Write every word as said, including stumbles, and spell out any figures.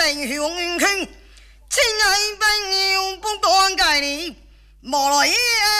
人雄群，亲爱朋友不断介你，莫来